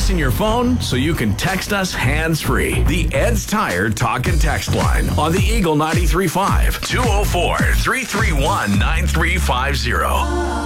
using your phone so you can text us hands-free. The Ed's Tire Talk and Text line on the Eagle 93.5, 204-331-9350.